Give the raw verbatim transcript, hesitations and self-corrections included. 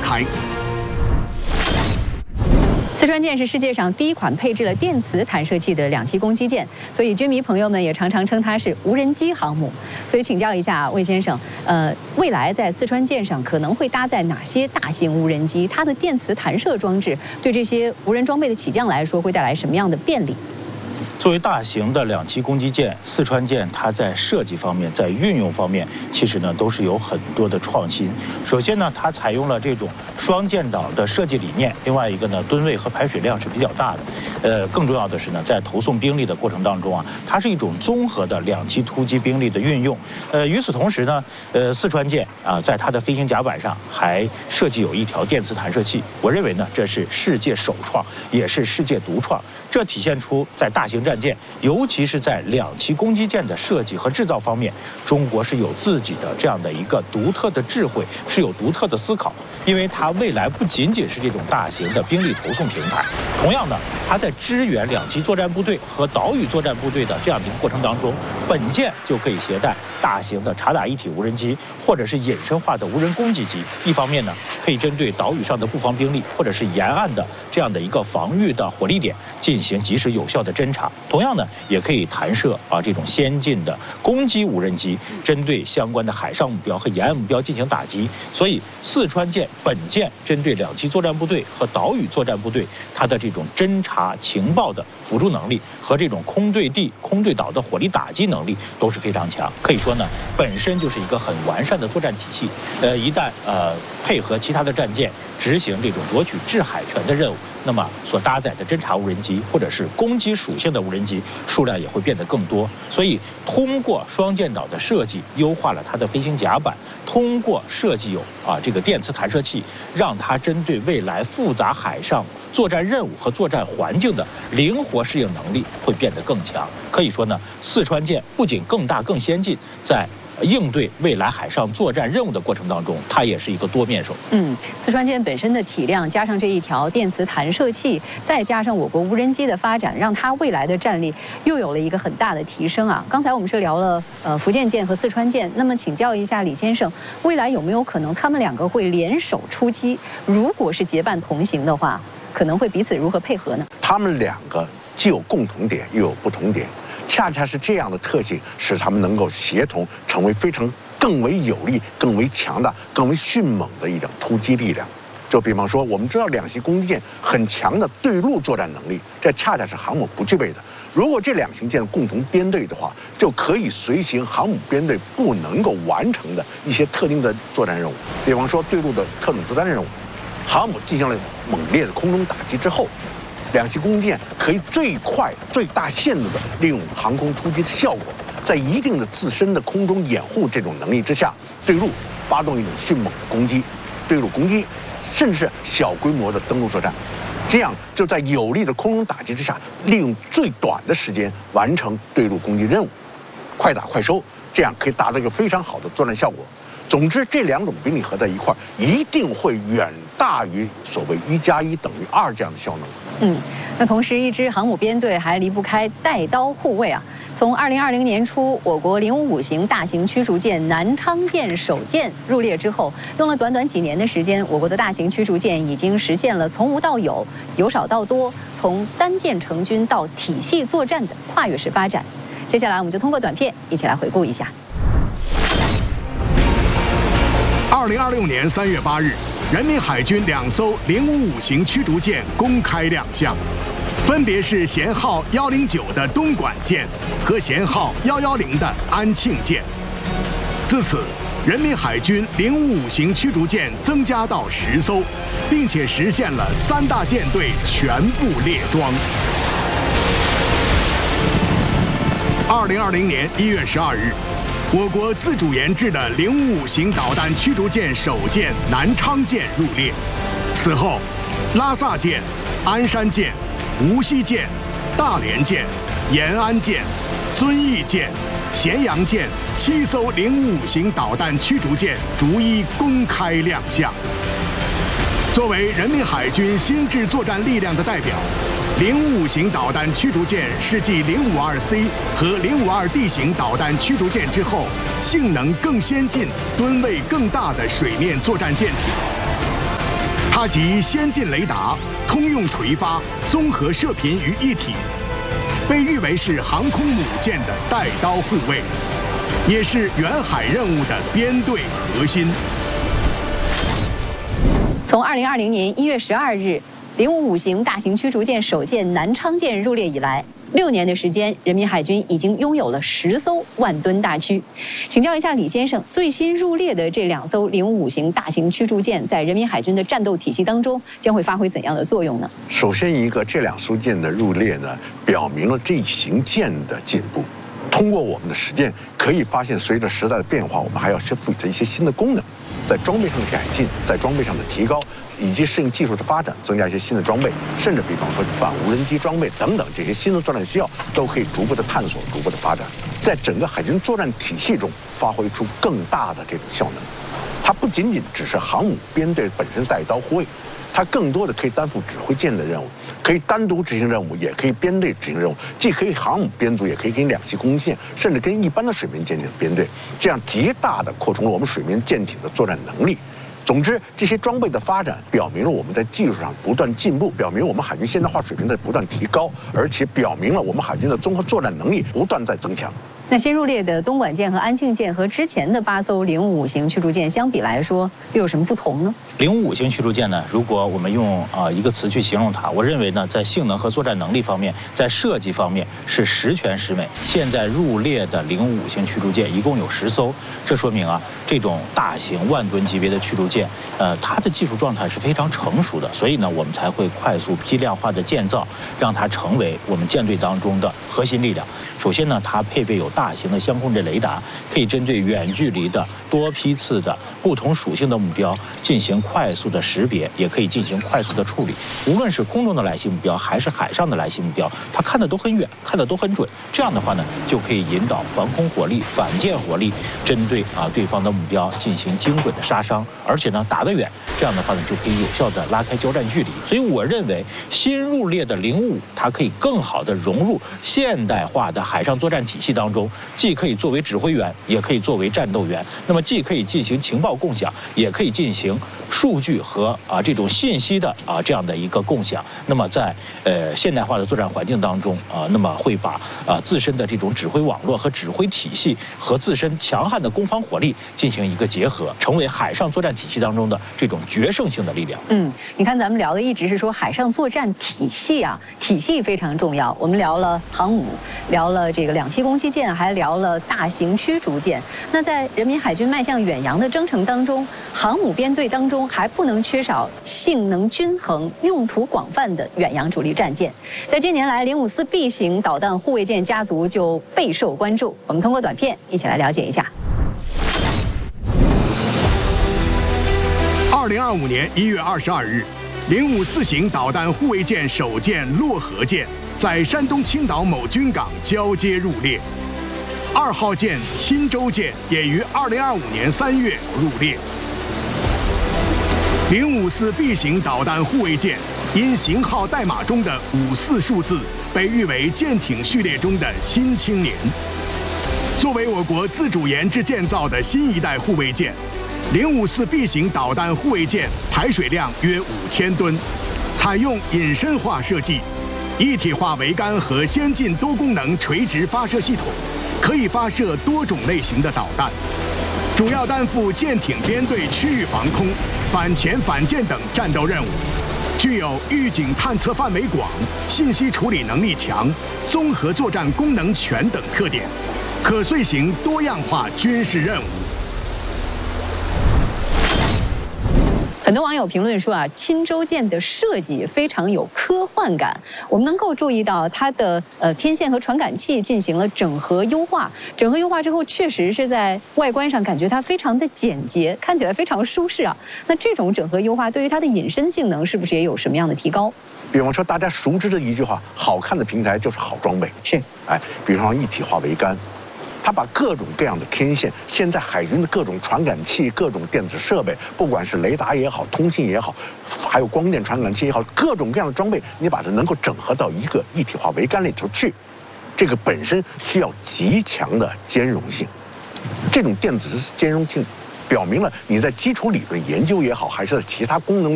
开。 四川舰是世界上第一款配置了电磁弹射器的两栖攻击舰，所以军迷朋友们也常常称它是无人机航母。所以请教一下魏先生，呃，未来在四川舰上可能会搭载哪些大型无人机？它的电磁弹射装置对这些无人装备的起降来说，会带来什么样的便利？ 作为大型的两栖攻击舰，四川舰它在设计方面、在运用方面，其实呢都是有很多的创新。首先呢，它采用了这种双舰岛的设计理念；另外一个呢，吨位和排水量是比较大的。呃，更重要的是呢，在投送兵力的过程当中啊，它是一种综合的两栖突击兵力的运用。呃，与此同时呢，呃，四川舰啊，在它的飞行甲板上还设计有一条电磁弹射器。我认为呢，这是世界首创，也是世界独创。这体现出在大型战舰，尤其是在两栖攻击舰的设计和制造方面，中国是有自己的这样的一个独特的智慧，是有独特的思考。因为它未来不仅仅是这种大型的兵力投送平台，同样的，它在支援两栖作战部队和岛屿作战部队的这样的一个过程当中，本舰就可以携带大型的察打一体无人机，或者是隐身化的无人攻击机。一方面呢，可以针对岛屿上的布防兵力，或者是沿岸的这样的一个防御的火力点进行及时有效的侦察。同样呢，也可以弹射啊这种先进的攻击无人机，针对相关的海上目标和沿岸目标进行打击。所以，四川舰本舰针对两栖作战部队和岛屿作战部队，它的这种侦察情报的辅助能力和这种空对地、空对岛的火力打击能力都是非常强。可以说呢，本身就是一个很完善的作战体系。呃，一旦呃配合其他的战舰执行这种夺取制海权的任务，那么所搭载的侦察无人机或者是攻击属性的无人机数量也会变得更多。所以，通过双舰岛的设计，优化了它的飞行甲板；通过设计有啊这个电磁弹射器，让它针对未来复杂海上作战任务和作战环境的灵活适应能力会变得更强。可以说呢，四川舰不仅更大更先进，在应对未来海上作战任务的过程当中，它也是一个多面手。 嗯，四川舰本身的体量，加上这一条电磁弹射器，再加上我国无人机的发展，让它未来的战力又有了一个很大的提升啊。刚才我们是聊了呃福建舰和四川舰，那么请教一下李先生，未来有没有可能他们两个会联手出击？如果是结伴同行的话，可能会彼此如何配合呢？ 他们两个既有共同点，又有不同点。恰恰是这样的特性，使他们能够协同，成为非常更为有力、更为强大、更为迅猛的一种突击力量。就比方说，我们知道两栖攻击舰很强的对陆作战能力，这恰恰是航母不具备的。如果这两型舰共同编队的话，就可以随行航母编队不能够完成的一些特定的作战任务，比方说对陆的特种作战任务。航母进行了猛烈的空中打击之后，两栖攻击舰可以最快、最大限度地利用航空突击的效果，在一定的自身的空中掩护这种能力之下，对陆发动一种迅猛的攻击，对陆攻击，甚至是小规模的登陆作战。这样就在有力的空中打击之下，利用最短的时间完成对陆攻击任务，快打快收，这样可以达到一个非常好的作战效果。总之，这两种兵力合在一块儿，一定会远大于所谓一加一等于二这样的效能。 嗯，那同时，一支航母编队还离不开带刀护卫啊。从二零二零年初，我国零五五型大型驱逐舰南昌舰首舰入列之后，用了短短几年的时间，我国的大型驱逐舰已经实现了从无到有、由少到多，从单舰成军到体系作战的跨越式发展。接下来，我们就通过短片一起来回顾一下。 二零二六年三月八日，人民海军两艘零五五型驱逐舰公开亮相，分别是舷号幺零九的东莞舰和舷号幺幺零的安庆舰。自此，人民海军零五五型驱逐舰增加到十艘，并且实现了三大舰队全部列装。二零二零年一月十二日。我国自主研制的零五五型导弹驱逐舰首舰南昌舰入列，此后，拉萨舰、鞍山舰、无锡舰、大连舰、延安舰、遵义舰、咸阳舰七艘零五五型导弹驱逐舰逐一公开亮相。作为人民海军新制作战力量的代表，零五五型导弹驱逐舰是继零五二 C 和零五二 D 型导弹驱逐舰之后，性能更先进、吨位更大的水面作战舰体。 它集先进雷达、通用垂发、综合射频于一体，被誉为是航空母舰的带刀护卫，也是远海任务的编队核心。 从二零二零年一月十二日零五五型大型驱逐舰首舰南昌舰入列以来，六年的时间，人民海军已经拥有了十艘万吨大驱。请教一下李先生，最新入列的这两艘零五五型大型驱逐舰，在人民海军的战斗体系当中将会发挥怎样的作用呢？ 首先，一个这两艘舰的入列呢，表明了这一型舰的进步。通过我们的实践，可以发现，随着时代的变化，我们还要赋予它一些新的功能，在装备上的改进，在装备上的提高，以及适应技术的发展，增加一些新的装备，甚至比方说反无人机装备等等这些新的作战需要，都可以逐步的探索，逐步的发展，在整个海军作战体系中发挥出更大的这种效能。它不仅仅只是航母编队本身带刀护卫，它更多的可以担负指挥舰的任务，可以单独执行任务，也可以编队执行任务，既可以航母编组，也可以跟两栖攻击舰，甚至跟一般的水面舰艇编队，这样极大的扩充了我们水面舰艇的作战能力。总之，这些装备的发展表明了我们在技术上不断进步，表明我们海军现代化水平在不断提高，而且表明了我们海军的综合作战能力不断在增强。 那新入列的东莞舰和安庆舰和之前的八艘零五五型驱逐舰相比来说，又有什么不同呢？ 零五五型驱逐舰呢，如果我们用啊、呃、一个词去形容它，我认为呢，在性能和作战能力方面，在设计方面是十全十美。现在入列的零五五型驱逐舰一共有十艘，这说明啊，这种大型万吨级别的驱逐舰，呃，它的技术状态是非常成熟的，所以呢，我们才会快速批量化的建造，让它成为我们舰队当中的核心力量。首先呢，它配备有大型的相控阵雷达，可以针对远距离的多批次的不同属性的目标进行快速的识别，也可以进行快速的处理。无论是空中的来袭目标，还是海上的来袭目标，它看的都很远，看的都很准。这样的话呢，就可以引导防空火力、反舰火力，针对啊对方的目标进行精准的杀伤，而且呢打得远。这样的话呢，就可以有效地拉开交战距离。所以我认为，新入列的零五，它可以更好地融入现代化的海上作战体系当中，既可以作为指挥员，也可以作为战斗员。那么既可以进行情报共享，也可以进行数据和啊这种信息的啊这样的一个共享。那么在呃现代化的作战环境当中啊，那么会把啊自身的这种指挥网络和指挥体系和自身强悍的攻防火力进行一个结合，成为海上作战体系当中的这种决胜性的力量。 嗯，你看咱们聊的一直是说海上作战体系啊，体系非常重要。我们聊了航母，聊了这个两栖攻击舰，还聊了大型驱逐舰。那在人民海军迈向远洋的征程当中，航母编队当中还不能缺少性能均衡、用途广泛的远洋主力战舰。在近年来，零五四 B 型导弹护卫舰家族就备受关注。我们通过短片一起来了解一下。 二零二五年一月二十二日，零五四型导弹护卫舰首舰洛河舰在山东青岛某军港交接入列。二号舰钦州舰也于二零二五年三月入列。零五四 B 型导弹护卫舰因型号代码中的五四数字被誉为舰艇序列中的新青年。作为我国自主研制建造的新一代护卫舰，零五四 B 型导弹护卫舰排水量约五千吨，采用引申化设计、一体化桅杆和先进多功能垂直发射系统，可以发射多种类型的导弹，主要担负舰艇编队区域防空、反潜反舰等战斗任务，具有预警探测范围广、信息处理能力强、综合作战功能全等特点，可遂行多样化军事任务。 很多网友评论说啊，钦州舰的设计非常有科幻感。我们能够注意到它的呃天线和传感器进行了整合优化，整合优化之后，确实是在外观上感觉它非常的简洁，看起来非常舒适啊。那这种整合优化对于它的隐身性能是不是也有什么样的提高？ 比方说大家熟知的一句话：好看的平台就是好装备。 是， 哎，比方说一体化桅杆。它把各种各样的天线，现在海军的各种传感器、各种电子设备，不管是雷达也好、通信也好，还有光电传感器也好，各种各样的装备，你把它能够整合到一个一体化桅杆里头去，这个本身需要极强的兼容性。这种电子兼容性，表明了你在基础理论研究也好，还是在其他功能